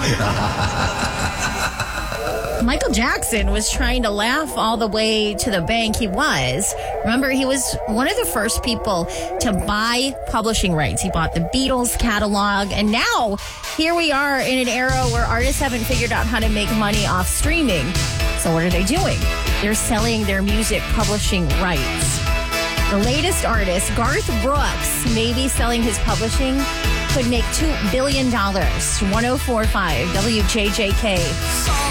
Michael Jackson was trying to laugh all the way to the bank. He was. Remember, he was one of the first people to buy publishing rights. He bought the Beatles catalog. And now, here we are in an era where artists haven't figured out how to make money off streaming. So what are they doing? They're selling their music publishing rights. The latest artist, Garth Brooks, may be selling his publishing, could make $2 billion. 104.5 WJJK.